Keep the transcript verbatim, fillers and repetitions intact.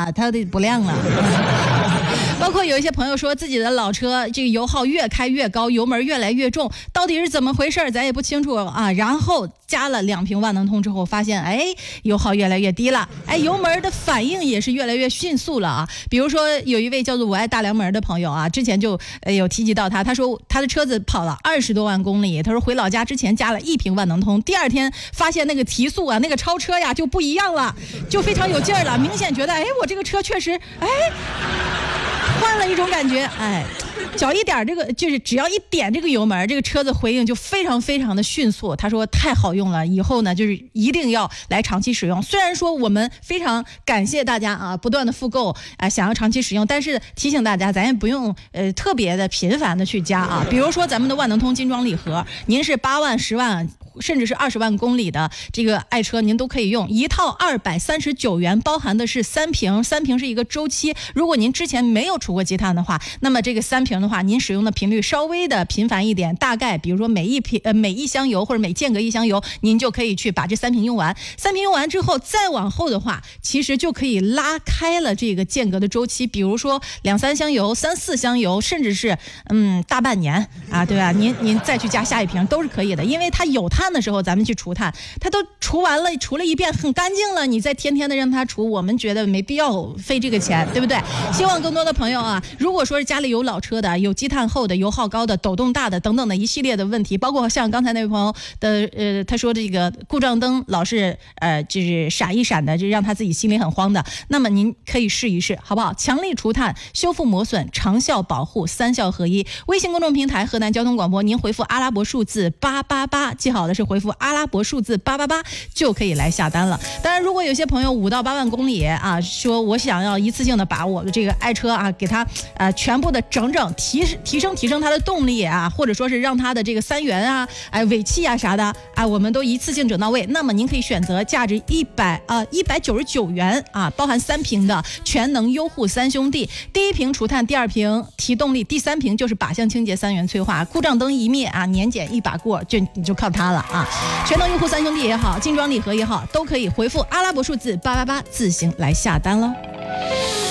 了，它的不亮了。包括有一些朋友说自己的老车这个油耗越开越高，油门越来越重，到底是怎么回事咱也不清楚啊。然后加了两瓶万能通之后发现，哎，油耗越来越低了，哎，油门的反应也是越来越迅速了啊。比如说有一位叫做我爱大梁门的朋友啊，之前就呃有提及到他，他说他的车子跑了二十多万公里，他说回老家之前加了一瓶万能通，第二天发现那个提速啊，那个超车呀就不一样了，就非常有劲儿了，明显觉得哎，我这个车确实哎。换了一种感觉，哎，脚一点这个就是只要一点这个油门，这个车子回应就非常非常的迅速。他说太好用了，以后呢就是一定要来长期使用。虽然说我们非常感谢大家啊，不断的复购啊、呃，想要长期使用，但是提醒大家，咱也不用呃特别的频繁的去加啊。比如说咱们的万能通精装礼盒，您是八万、十万。甚至是二十万公里的这个爱车，您都可以用一套二百三十九元，包含的是三瓶，三瓶是一个周期。如果您之前没有除过积碳的话，那么这个三瓶的话，您使用的频率稍微的频繁一点，大概比如说每一瓶呃每一箱油或者每间隔一箱油，您就可以去把这三瓶用完。三瓶用完之后，再往后的话，其实就可以拉开了这个间隔的周期，比如说两三箱油、三四箱油，甚至是嗯大半年啊，对吧？您您再去加下一瓶都是可以的，因为它有碳的时候咱们去除碳，它都除完了，除了一遍很干净了，你再天天的让它除，我们觉得没必要费这个钱，对不对？希望更多的朋友啊，如果说是家里有老车的，有积碳厚的、油耗高的、抖动大的等等的一系列的问题，包括像刚才那位朋友的呃，他说这个故障灯老是呃就是闪一闪的，就让他自己心里很慌的，那么您可以试一试，好不好？强力除碳、修复磨损、长效保护，三效合一。微信公众平台河南交通广播，您回复阿拉伯数字八八八，记好的是回复阿拉伯数字八八八就可以来下单了。当然，如果有些朋友五到八万公里啊，说我想要一次性的把我的这个爱车啊，给它呃全部的整整提提升提升它的动力啊，或者说是让它的这个三元啊、哎尾气啊啥的啊，我们都一次性整到位。那么您可以选择价值一百啊一百九十九元啊，包含三瓶的全能优护三兄弟，第一瓶除碳，第二瓶提动力，第三瓶就是靶向清洁三元催化，故障灯一灭啊，年检一把过，就你就靠它了啊。全能用户三兄弟也好，精装礼盒也好，都可以回复阿拉伯数字八八八自行来下单了。